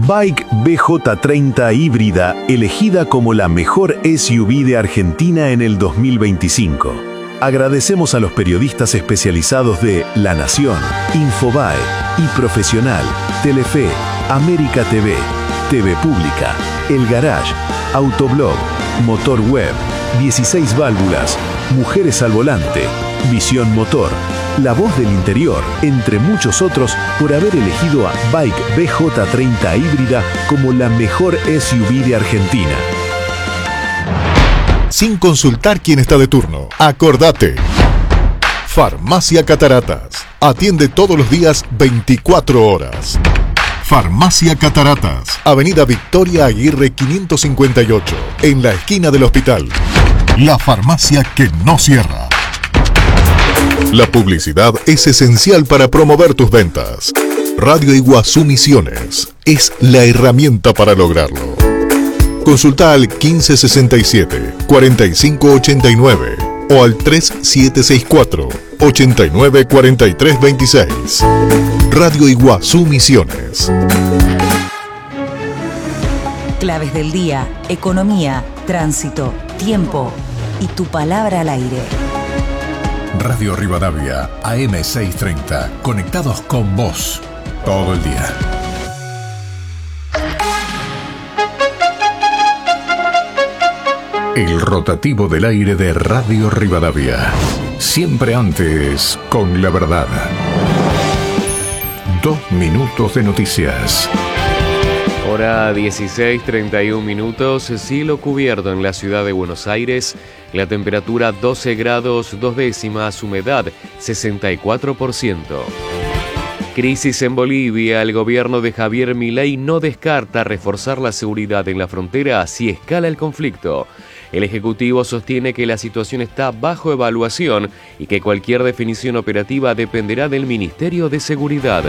Bike BJ30 híbrida, elegida como la mejor SUV de Argentina en el 2025. Agradecemos a los periodistas especializados de La Nación, Infobae, iProfesional, Telefe, América TV, TV Pública, El Garage, Autoblog, Motor Web, 16 Válvulas, Mujeres al Volante, Visión Motor, La Voz del Interior, entre muchos otros, por haber elegido a Bike BJ30 híbrida como la mejor SUV de Argentina. Sin consultar quién está de turno, acordate. Farmacia Cataratas. Atiende todos los días 24 horas. Farmacia Cataratas, Avenida Victoria Aguirre 558, en la esquina del hospital. La farmacia que no cierra. La publicidad es esencial para promover tus ventas. Radio Iguazú Misiones es la herramienta para lograrlo. Consulta al 1567-4589 o al 3764-894326. Radio Iguazú Misiones. Claves del día, economía, tránsito, tiempo y tu palabra al aire. Radio Rivadavia, AM630, conectados con vos todo el día. El rotativo del aire de Radio Rivadavia. Siempre antes, con la verdad. 2 minutos de noticias. Hora 16:31 minutos, cielo cubierto en la ciudad de Buenos Aires, la temperatura 12 grados 2 décimas, humedad 64%. Crisis en Bolivia, el gobierno de Javier Milei no descarta reforzar la seguridad en la frontera si escala el conflicto. El Ejecutivo sostiene que la situación está bajo evaluación y que cualquier definición operativa dependerá del Ministerio de Seguridad.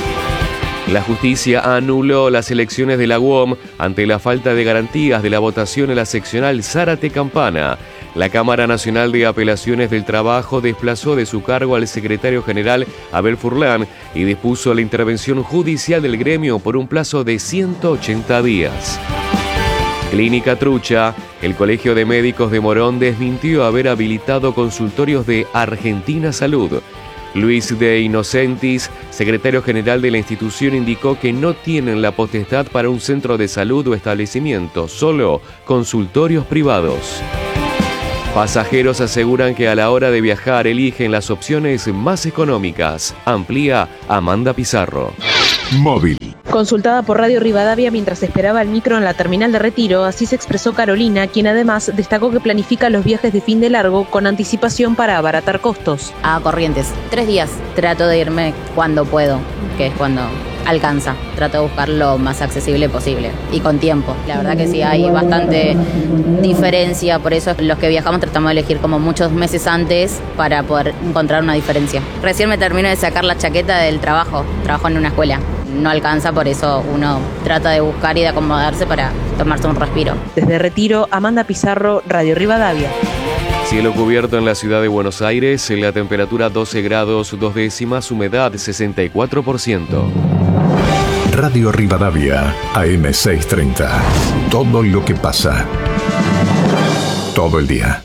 La justicia anuló las elecciones de la UOM ante la falta de garantías de la votación en la seccional Zárate-Campana. La Cámara Nacional de Apelaciones del Trabajo desplazó de su cargo al secretario general Abel Furlan y dispuso la intervención judicial del gremio por un plazo de 180 días. Clínica Trucha, el Colegio de Médicos de Morón desmintió haber habilitado consultorios de Argentina Salud. Luis de Inocentis, secretario general de la institución, indicó que no tienen la potestad para un centro de salud o establecimiento, solo consultorios privados. Pasajeros aseguran que a la hora de viajar eligen las opciones más económicas. Amplía Amanda Pizarro. Móvil. Consultada por Radio Rivadavia mientras esperaba el micro en la terminal de Retiro, así se expresó Carolina, quien además destacó que planifica los viajes de fin de largo con anticipación para abaratar costos. A Corrientes, 3 días. Trato de irme cuando puedo, que es cuando alcanza. Trato de buscar lo más accesible posible y con tiempo. La verdad que sí hay bastante diferencia, por eso los que viajamos tratamos de elegir como muchos meses antes para poder encontrar una diferencia. Recién me termino de sacar la chaqueta del trabajo en una escuela. No alcanza, por eso uno trata de buscar y de acomodarse para tomarse un respiro. Desde Retiro, Amanda Pizarro, Radio Rivadavia. Cielo cubierto en la ciudad de Buenos Aires, la temperatura 12 grados 2 décimas, humedad 64%. Radio Rivadavia, AM630. Todo lo que pasa. Todo el día.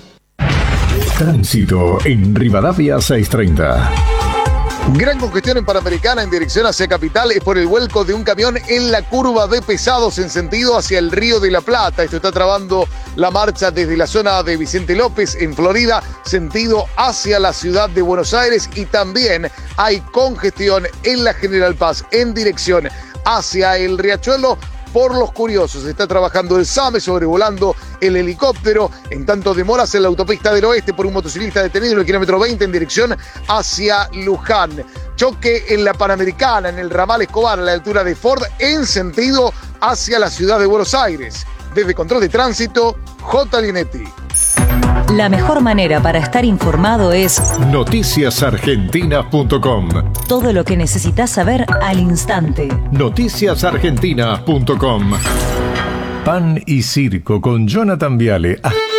Tránsito en Rivadavia 630. Gran congestión en Panamericana en dirección hacia Capital es por el vuelco de un camión en la curva de pesados en sentido hacia el Río de la Plata. Esto está trabando la marcha desde la zona de Vicente López en Florida, sentido hacia la ciudad de Buenos Aires, y también hay congestión en la General Paz en dirección hacia el Riachuelo. Por los curiosos, está trabajando el SAME sobrevolando el helicóptero. En tanto, demoras en la autopista del oeste por un motociclista detenido en el kilómetro 20 en dirección hacia Luján. Choque en la Panamericana, en el ramal Escobar, a la altura de Ford, en sentido hacia la ciudad de Buenos Aires. Desde Control de Tránsito, J. Linetti. La mejor manera para estar informado es noticiasargentina.com. todo lo que necesitas saber al instante. noticiasargentina.com. Pan y Circo con Jonathan Viale.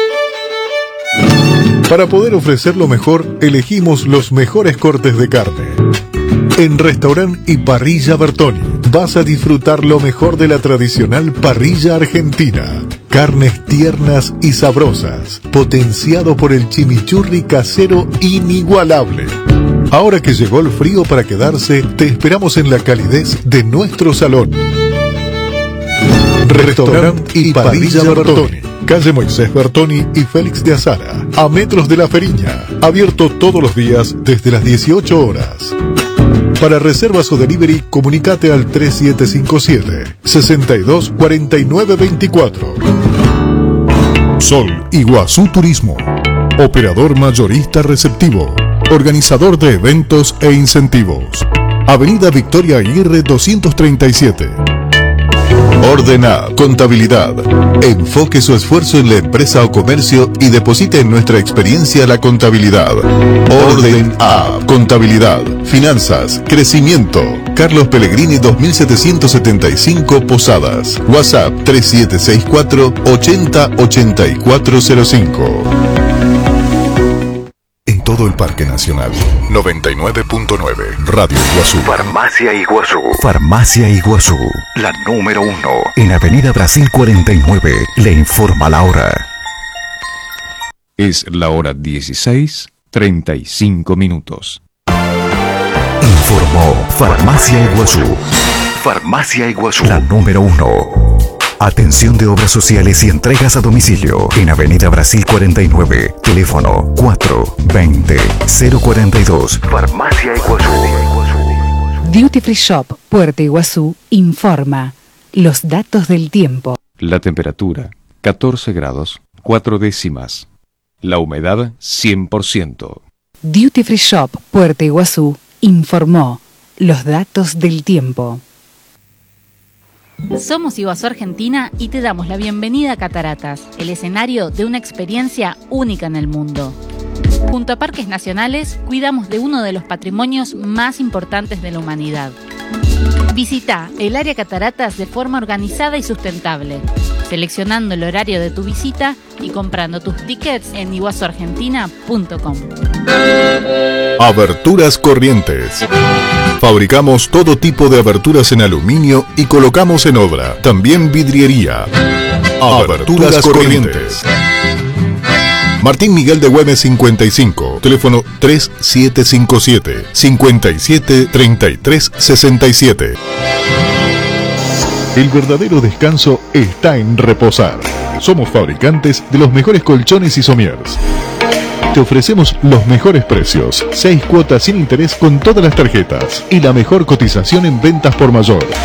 Para poder ofrecer lo mejor, elegimos los mejores cortes de carne. En Restaurant y Parrilla Bertoni, vas a disfrutar lo mejor de la tradicional parrilla argentina. Carnes tiernas y sabrosas, potenciado por el chimichurri casero inigualable. Ahora que llegó el frío para quedarse, te esperamos en la calidez de nuestro salón. Restaurante y Parrilla Bertoni, calle Moisés Bertoni y Félix de Azara, a metros de La Feriña. Abierto todos los días desde las 18 horas. Para reservas o delivery, comunicate al 3757-624924. Sol Iguazú Turismo, operador mayorista receptivo, organizador de eventos e incentivos. Avenida Victoria Aguirre 237. Ordena Contabilidad. Enfoque su esfuerzo en la empresa o comercio y deposite en nuestra experiencia la contabilidad. Orden A. Contabilidad, finanzas, crecimiento. Carlos Pellegrini 2775 Posadas. WhatsApp 3764 808405. En todo el Parque Nacional 99.9 Radio Iguazú. Farmacia Iguazú. Farmacia Iguazú, la número 1. En Avenida Brasil 49. Le informa la hora. Es la hora 16:35. Informó Farmacia Iguazú. Farmacia Iguazú, la número 1. Atención de obras sociales y entregas a domicilio en Avenida Brasil 49, teléfono 420-042. Farmacia Iguazú. Duty Free Shop Puerto Iguazú informa los datos del tiempo. La temperatura 14 grados 4 décimas. La humedad 100%. Duty Free Shop Puerto Iguazú informó los datos del tiempo. Somos Iguazú Argentina y te damos la bienvenida a Cataratas, el escenario de una experiencia única en el mundo. Junto a Parques Nacionales, cuidamos de uno de los patrimonios más importantes de la humanidad. Visita el área Cataratas de forma organizada y sustentable, seleccionando el horario de tu visita y comprando tus tickets en iguazuargentina.com. Aberturas Corrientes. Fabricamos todo tipo de aberturas en aluminio y colocamos en obra. También vidriería. Aberturas Corrientes. Martín Miguel de Güemes 55, teléfono 3757-573367. El verdadero descanso está en reposar. Somos fabricantes de los mejores colchones y somiers. Te ofrecemos los mejores precios, 6 cuotas sin interés con todas las tarjetas y la mejor cotización en ventas por mayor.